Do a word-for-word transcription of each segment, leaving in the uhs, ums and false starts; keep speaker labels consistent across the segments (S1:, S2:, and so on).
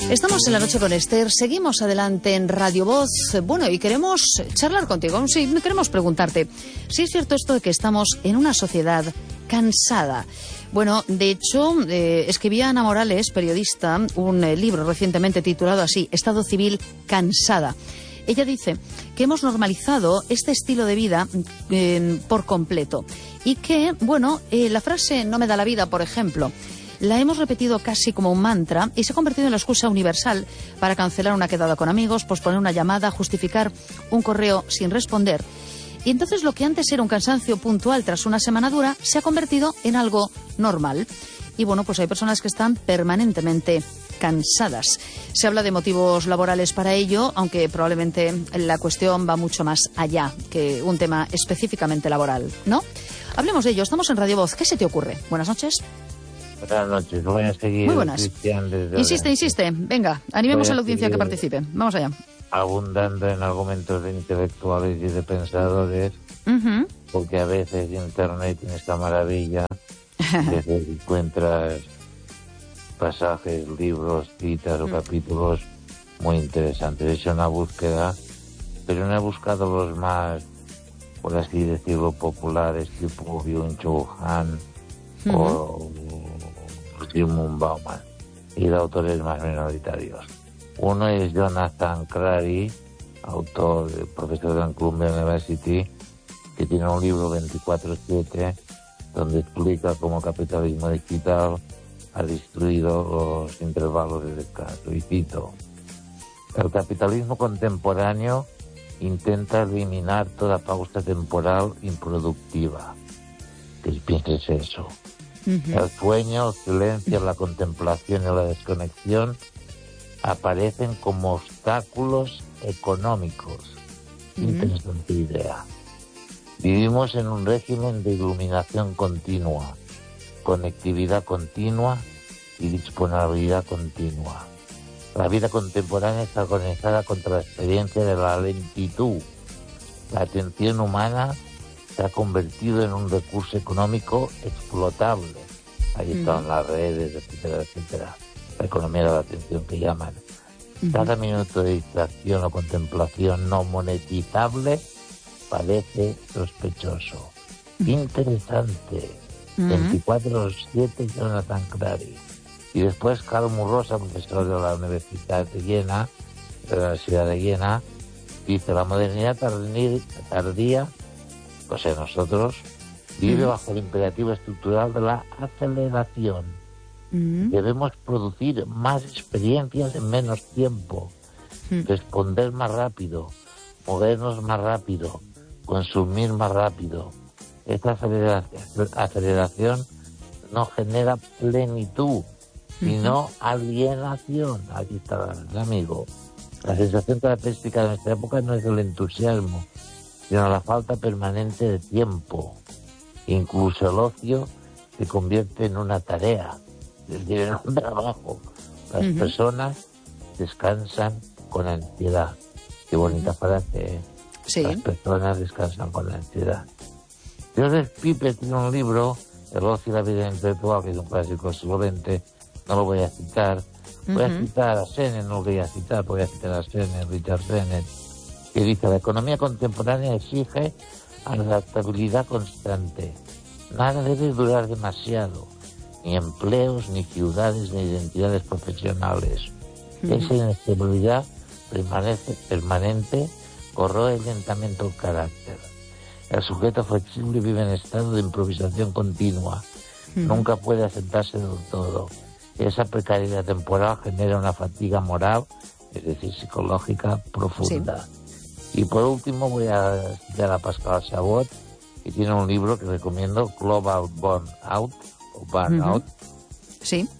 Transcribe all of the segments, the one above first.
S1: Estamos en La Noche con Esther, seguimos adelante en Radio Voz. Bueno, y queremos charlar contigo, sí, queremos preguntarte si es cierto esto de que estamos en una sociedad cansada. Bueno, de hecho, eh, escribía Ana Morales, periodista, un eh, libro recientemente titulado así, Estado Civil Cansada. Ella dice que hemos normalizado este estilo de vida eh, por completo y que, bueno, eh, la frase "no me da la vida", por ejemplo, la hemos repetido casi como un mantra y se ha convertido en la excusa universal para cancelar una quedada con amigos, posponer una llamada, justificar un correo sin responder. Y entonces lo que antes era un cansancio puntual tras una semana dura se ha convertido en algo normal. Y bueno, pues hay personas que están permanentemente cansadas. Se habla de motivos laborales para ello, aunque probablemente la cuestión va mucho más allá que un tema específicamente laboral, ¿no? Hablemos de ello. Estamos en Radio Voz. ¿Qué se te ocurre? Buenas noches.
S2: Buenas noches, voy a seguir.
S1: Muy buenas. Insiste, Oriente. insiste. Venga, animemos a, a la audiencia que participe. Vamos allá.
S2: Abundando en argumentos de intelectuales y de pensadores,
S1: uh-huh.
S2: porque a veces Internet tiene esta maravilla de que encuentras pasajes, libros, citas o uh-huh. capítulos muy interesantes. He hecho una búsqueda, pero no he buscado los más, por así decirlo, populares, tipo Byung-Chul Han uh-huh. o Zygmunt Bauman, y de autores más minoritarios. Uno es Jonathan Crary, autor, profesor en Columbia University, que tiene un libro veinticuatro siete, donde explica cómo el capitalismo digital ha destruido los intervalos de descanso. Y cito: el capitalismo contemporáneo intenta eliminar toda pausa temporal improductiva. ¿Qué piensas eso? Uh-huh. El sueño, el silencio, la contemplación y la desconexión aparecen como obstáculos económicos. Uh-huh. Interesante idea. Vivimos en un régimen de iluminación continua, conectividad continua y disponibilidad continua. La vida contemporánea está organizada contra la experiencia de la lentitud. La atención humana se ha convertido en un recurso económico explotable. Ahí uh-huh. están las redes, etcétera, etcétera. La economía de la atención que llaman. Uh-huh. Cada minuto de distracción o contemplación no monetizable parece sospechoso. Uh-huh. Interesante. Uh-huh. veinticuatro siete Jonathan Crary. Y después Carl Murrosa, profesor de la Universidad de Jena, de la Universidad de Jena, dice: la modernidad tardía, o sea, nosotros, vive uh-huh. bajo el imperativo estructural de la aceleración. Uh-huh. Debemos producir más experiencias en menos tiempo, uh-huh. responder más rápido, movernos más rápido, consumir más rápido. Esta aceleración, aceleración no genera plenitud, sino uh-huh. alienación. Aquí está el amigo. La sensación característica de nuestra época no es el entusiasmo, sino la falta permanente de tiempo. Incluso el ocio se convierte en una tarea, es decir, en un trabajo. Las uh-huh. personas descansan con ansiedad. Qué bonita frase, ¿eh?
S1: Sí.
S2: Las personas descansan con ansiedad. Joseph Piper tiene un libro, El ocio y la vida intelectual, que es un clásico del siglo veinte, no lo voy a citar. Voy uh-huh. a citar a Sennett, no lo voy a citar, voy a citar a Sennett, Richard Sennett, que dice: la economía contemporánea exige adaptabilidad constante. Nada debe durar demasiado, ni empleos, ni ciudades, ni identidades profesionales. Uh-huh. Esa inestabilidad permanece, permanente corroe lentamente el carácter. El sujeto flexible vive en estado de improvisación continua. Uh-huh. Nunca puede asentarse del todo. Esa precariedad temporal genera una fatiga moral, es decir, psicológica profunda. Sí. Y por último voy a citar a Pascal Chabot, que tiene un libro que recomiendo, Global Burnout, o Burnout.
S1: Uh-huh. Sí.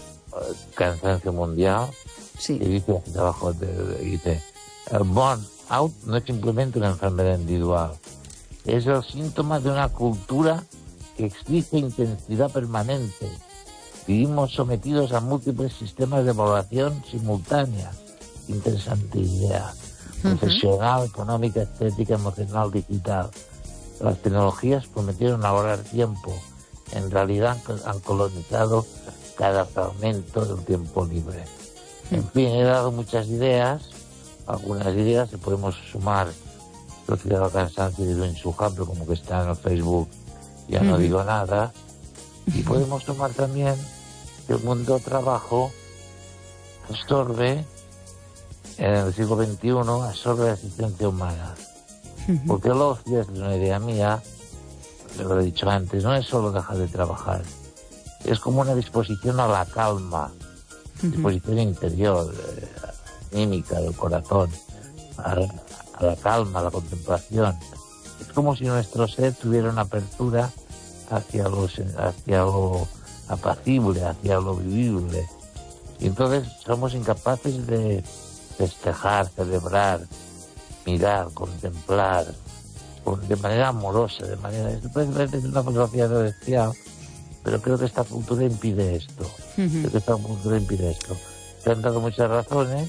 S2: Cansancio mundial.
S1: Sí.
S2: Y dice, aquí abajo, dice, el burnout no es simplemente una enfermedad individual, es el síntoma de una cultura que exige intensidad permanente. Vivimos sometidos a múltiples sistemas de evaluación simultánea. Interesante idea. Uh-huh. Profesional, económica, estética, emocional, digital. Las tecnologías prometieron ahorrar tiempo. En realidad han colonizado cada fragmento del tiempo libre. En fin, he dado muchas ideas, algunas ideas que podemos sumar. Sociedad del Cansancio y lo insujable, como que está en el Facebook, ya no uh-huh. digo nada. Y podemos sumar también que el mundo del trabajo absorbe, en el siglo veintiuno, absorbe la existencia humana. Uh-huh. Porque el ocio, es una idea mía, lo he dicho antes, no es solo dejar de trabajar, es como una disposición a la calma, uh-huh. disposición interior, eh, anímica del corazón, a, a la calma, a la contemplación. Es como si nuestro ser tuviera una apertura hacia lo, hacia lo apacible, hacia lo vivible. Y entonces somos incapaces de festejar, celebrar, mirar, contemplar, de manera amorosa, de manera... Esto puede ser una filosofía celestial, pero creo que esta cultura impide esto. Uh-huh. Creo que esta cultura impide esto. Se han dado muchas razones,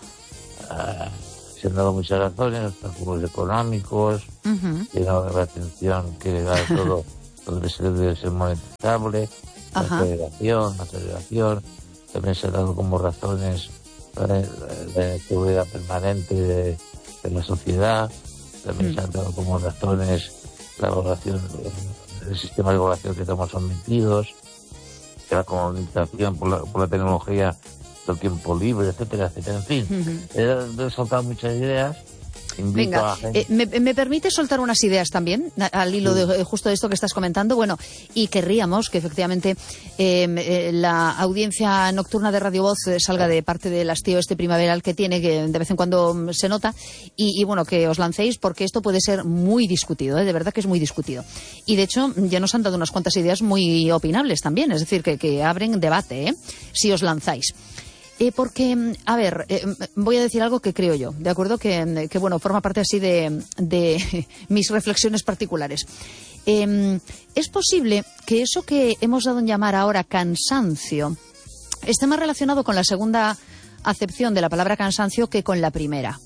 S2: uh, se han dado muchas razones, los cálculos económicos, uh-huh. que no la atención que da todo, donde se debe ser monetizable, la uh-huh. aceleración, la aceleración. También se han dado como razones para la inseguridad permanente de, de la sociedad. También mm. se han dado como razones la evaluación, el sistema de evaluación que estamos sometidos, la colonización por la, por la tecnología del tiempo libre, etcétera, etcétera. En fin, mm-hmm. he, he soltado muchas ideas. Invito
S1: Venga,
S2: a gente...
S1: eh, ¿me, ¿me permite soltar unas ideas también al hilo sí. de justo de esto que estás comentando? Bueno, y querríamos que efectivamente eh, eh, la audiencia nocturna de Radio Voz eh, salga de parte del hastío este primaveral que tiene, que de vez en cuando se nota, y, y bueno, que os lancéis porque esto puede ser muy discutido, ¿eh? De verdad que es muy discutido. Y de hecho ya nos han dado unas cuantas ideas muy opinables también, es decir, que, que abren debate, ¿eh? Si os lanzáis. Eh, porque, a ver, eh, voy a decir algo que creo yo, ¿de acuerdo? Que, que bueno, forma parte así de, de mis reflexiones particulares. Eh, es posible que eso que hemos dado en llamar ahora cansancio esté más relacionado con la segunda acepción de la palabra cansancio que con la primera.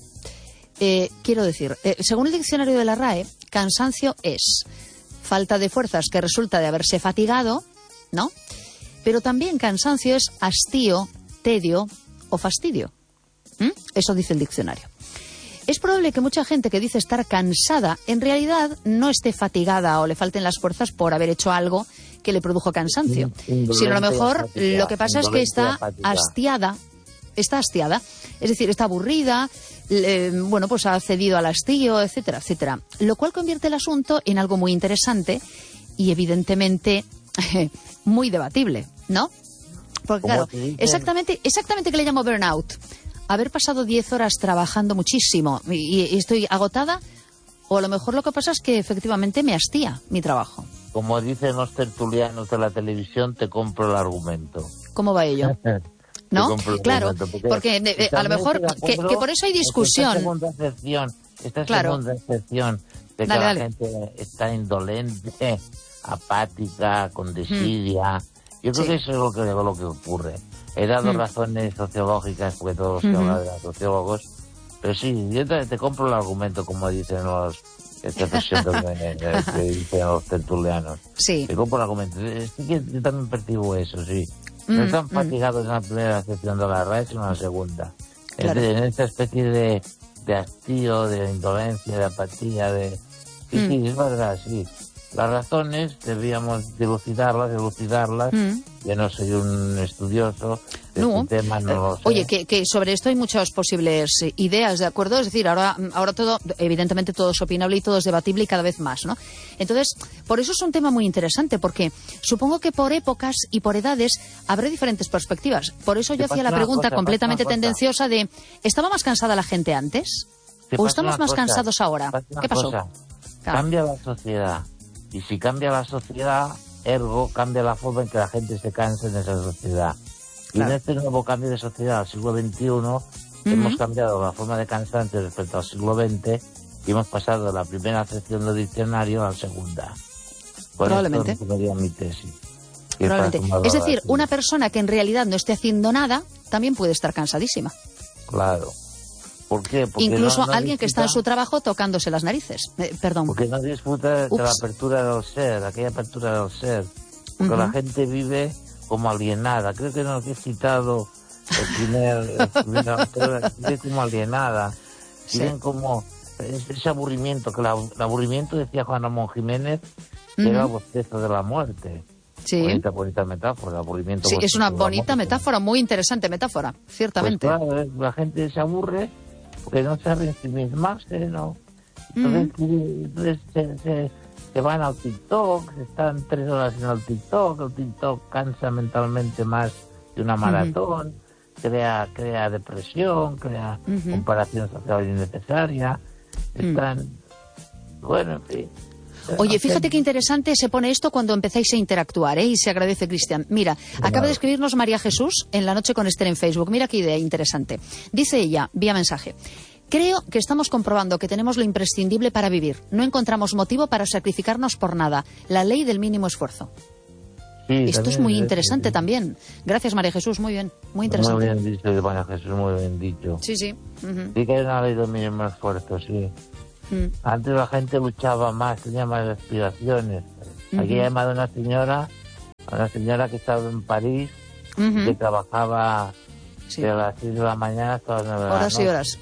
S1: Eh, quiero decir, eh, según el diccionario de la R A E, cansancio es falta de fuerzas que resulta de haberse fatigado, ¿no? Pero también cansancio es hastío, tedio o fastidio. ¿Mm? Eso dice el diccionario. Es probable que mucha gente que dice estar cansada en realidad no esté fatigada o le falten las fuerzas por haber hecho algo que le produjo cansancio, Indolente sino a lo mejor lo que pasa es que está hastiada, está hastiada, es decir, está aburrida, eh, bueno, pues ha cedido al hastío, etcétera, etcétera. Lo cual convierte el asunto en algo muy interesante y evidentemente muy debatible, ¿no? Porque claro, exactamente, exactamente que le llamo burnout. Haber pasado diez horas trabajando muchísimo y, y estoy agotada, o a lo mejor lo que pasa es que efectivamente me hastía mi trabajo.
S2: Como dicen los tertulianos de la televisión, te compro el argumento.
S1: ¿Cómo va ello? ¿No? Claro, porque, porque eh, a lo mejor que, que por eso hay discusión.
S2: Esta segunda excepción, esta
S1: claro.
S2: segunda excepción de que dale, la dale. gente está indolente, apática, con desidia. Mm. Yo creo sí. que eso es lo que, lo que ocurre. He dado mm. razones sociológicas, porque todos se mm-hmm. habla de los sociólogos, pero sí, yo te, te compro el argumento, como dicen los esta expresión que, que dicen los tertulianos.
S1: Sí. Te
S2: compro el argumento. Sí que yo también percibo eso, sí. No mm, están fatigados mm. en la primera acepción de la R A E, sino en la segunda. Claro. En, en esta especie de, de hastío, de indolencia, de apatía, de... Sí, mm. sí, es verdad, sí. Las razones debíamos dilucidarlas, dilucidarlas. Mm. Yo no soy un estudioso de no. este tema, no lo sé.
S1: Oye, que, que sobre esto hay muchas posibles ideas, ¿de acuerdo? Es decir, ahora, ahora todo, evidentemente todo es opinable y todo es debatible y cada vez más, ¿no? Entonces, por eso es un tema muy interesante, porque supongo que por épocas y por edades habrá diferentes perspectivas. Por eso yo hacía la pregunta cosa, completamente tendenciosa de, ¿estaba más cansada la gente antes? ¿O estamos más cosa, cansados ahora? ¿Qué pasó?
S2: Claro. Cambia la sociedad. Y si cambia la sociedad, ergo, cambia la forma en que la gente se cansa en esa sociedad. Y claro. en este nuevo cambio de sociedad al siglo veintiuno, uh-huh. hemos cambiado la forma de cansante respecto al siglo veinte y hemos pasado de la primera acepción del diccionario a la segunda. Por
S1: Probablemente.
S2: Esto sería mi tesis.
S1: Probablemente. Es decir, una persona que en realidad no esté haciendo nada, también puede estar cansadísima.
S2: Claro. ¿Por qué? Porque
S1: incluso
S2: no, no
S1: alguien
S2: disfruta,
S1: que está en su trabajo tocándose las narices. Eh, perdón.
S2: Porque no disfruta Ups. de la apertura del ser, aquella apertura del ser. Porque uh-huh. la gente vive como alienada. Creo que nos he citado el primer, el primer pero vive como alienada,
S1: Sí.
S2: viven como ese aburrimiento, que la- el aburrimiento, decía Juan Ramón Jiménez, que
S1: Ujú.
S2: era el bostezo de la muerte.
S1: Sí.
S2: Bonita, bonita metáfora, aburrimiento.
S1: Sí, es
S2: bostezo
S1: una
S2: de la
S1: bonita
S2: muerte.
S1: metáfora, muy interesante metáfora,
S2: Pues
S1: ciertamente.
S2: claro, eh, la gente se aburre porque no sabe ensimismarse, ¿no? Entonces, entonces se, se, se van al TikTok, están tres horas en el TikTok, el TikTok cansa mentalmente más que una maratón, crea crea depresión, crea
S1: Ujú.
S2: comparación social innecesaria, están, bueno, en fin.
S1: Oye, fíjate qué interesante se pone esto cuando empezáis a interactuar, ¿eh? Y se agradece, Cristian. Mira, acaba de escribirnos María Jesús en La Noche con Esther en Facebook. Mira qué idea interesante. Dice ella, vía mensaje: creo que estamos comprobando que tenemos lo imprescindible para vivir. No encontramos motivo para sacrificarnos por nada. La ley del mínimo esfuerzo.
S2: Sí,
S1: Esto es
S2: también
S1: muy
S2: es-
S1: interesante
S2: es-
S1: también. Gracias, María Jesús. Muy bien, muy interesante.
S2: Muy bien dicho, María Jesús, muy bien dicho.
S1: Sí, sí. Ujú.
S2: Sí que hay una ley del mínimo esfuerzo, sí.
S1: Mm.
S2: Antes la gente luchaba más, tenía más aspiraciones. Aquí he llamado a una señora, a una señora que estaba en París,
S1: Ujú.
S2: que trabajaba
S1: Sí.
S2: de las seis de la mañana hasta las nueve de la
S1: Horas y
S2: noche.
S1: horas.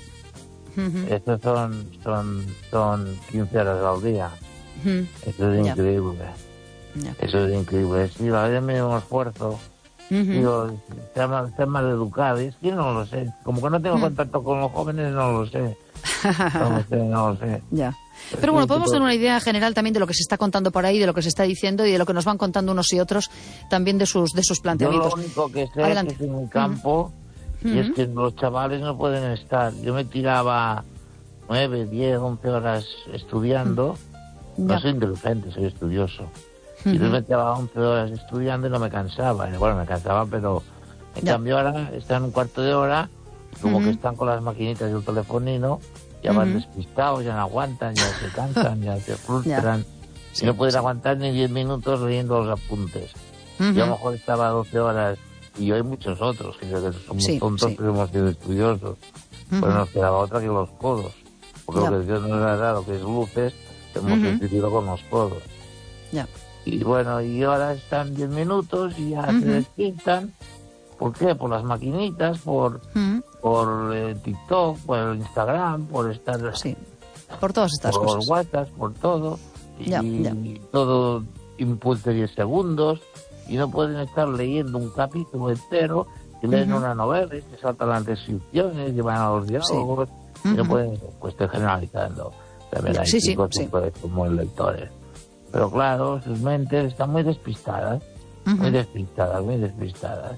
S1: Ujú.
S2: Estos son, son, son quince horas al día.
S1: Ujú.
S2: Eso es
S1: Ya.
S2: increíble.
S1: Ya.
S2: Eso es increíble. Sí, la ley del mínimo esfuerzo.
S1: Ujú.
S2: Digo, ser más, ser mal educado. Es que no lo sé. Como que no tengo
S1: Mm.
S2: contacto con los jóvenes, no lo sé. No lo sé, no lo sé.
S1: Ya. Pero bueno,
S2: Sí,
S1: podemos
S2: tipo-
S1: tener una idea general también de lo que se está contando por ahí, de lo que se está diciendo y de lo que nos van contando unos y otros, también de sus de sus
S2: Yo
S1: planteamientos.
S2: lo único que sé
S1: Adelante.
S2: es que es en mi campo y es que los chavales no pueden estar. Yo me tiraba nueve, diez, once horas estudiando. No
S1: Ya.
S2: soy inteligente, soy estudioso. Y yo me tiraba once horas estudiando y no me cansaba. Y bueno, me cansaba, pero en
S1: Ya.
S2: cambio ahora están un cuarto de hora, como
S1: Ujú.
S2: que están con las maquinitas y el telefonino, ya van
S1: Ujú.
S2: despistados, ya no aguantan, ya se cansan, ya se frustran.
S1: Sí,
S2: y no pueden
S1: sí.
S2: aguantar ni diez minutos leyendo los apuntes.
S1: Ujú.
S2: Yo a lo mejor estaba doce horas, y hay muchos otros que creo que somos
S1: Sí,
S2: tontos,
S1: sí.
S2: pero hemos sido estudiosos.
S1: Ujú.
S2: Pues nos quedaba otra que los codos. Porque
S1: Ya.
S2: lo que Dios nos ha dado, que es luces, hemos
S1: Ujú.
S2: decidido con los codos.
S1: Ya.
S2: Y bueno, y ahora están diez minutos y ya
S1: Ujú.
S2: se despistan. ¿Por qué? Por las maquinitas, por,
S1: Ujú.
S2: por eh, TikTok, por el Instagram, por estar
S1: Sí. Por todas estas
S2: por
S1: cosas.
S2: los WhatsApp, por todo. Y
S1: Ya, ya.
S2: todo impulso de diez segundos. Y no pueden estar leyendo un capítulo entero y leen
S1: Ujú.
S2: una novela y se saltan las descripciones, llevan a los diálogos. Y no
S1: Ujú.
S2: pueden, pues estoy generalizando. También
S1: Ya,
S2: hay
S1: sí, sí,
S2: chicos
S1: sí.
S2: pues, como lectores. Pero claro, sus mentes están muy despistadas.
S1: Ujú.
S2: Muy despistadas, muy despistadas.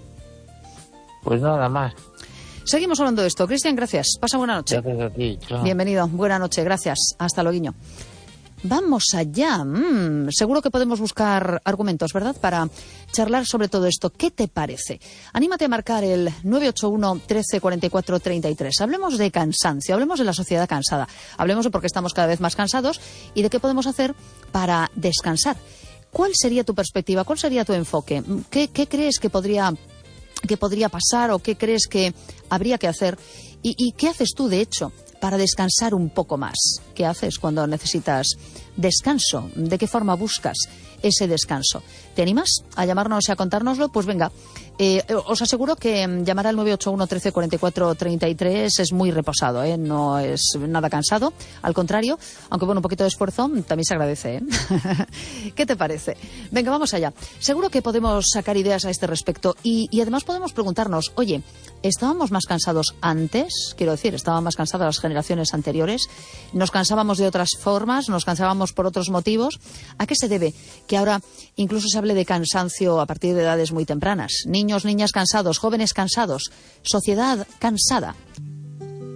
S2: Pues nada más.
S1: Seguimos hablando de esto. Cristian, gracias. Pasa buena noche.
S2: Gracias a ti. Chao.
S1: Bienvenido. Buena noche. Gracias. Hasta luego. Vamos allá. Mm, seguro que podemos buscar argumentos, ¿verdad?, para charlar sobre todo esto. ¿Qué te parece? Anímate a marcar el nueve ocho uno, trece, cuarenta y cuatro, treinta y tres. Hablemos de cansancio, hablemos de la sociedad cansada. Hablemos de por qué estamos cada vez más cansados y de qué podemos hacer para descansar. ¿Cuál sería tu perspectiva? ¿Cuál sería tu enfoque? ¿Qué, qué crees que podría, que podría pasar o qué crees que habría que hacer? ¿Y, y qué haces tú, de hecho, para descansar un poco más? ¿Qué haces cuando necesitas descanso? ¿De qué forma buscas ese descanso? ¿Te animas a llamarnos y a contárnoslo? Pues venga, eh, os aseguro que mm, llamar al nueve ocho uno, trece, cuarenta y cuatro, treinta y tres es muy reposado, ¿eh? No es nada cansado, al contrario, aunque bueno, un poquito de esfuerzo también se agradece, ¿eh? ¿Qué te parece? Venga, vamos allá. Seguro que podemos sacar ideas a este respecto y, y además podemos preguntarnos, oye, ¿estábamos más cansados antes? Quiero decir, ¿estaban más cansadas las generaciones anteriores? ¿Nos cansábamos de otras formas? ¿Nos cansábamos por otros motivos? ¿A qué se debe que ahora incluso se hable de cansancio a partir de edades muy tempranas? Niños, niñas cansados, jóvenes cansados, sociedad cansada.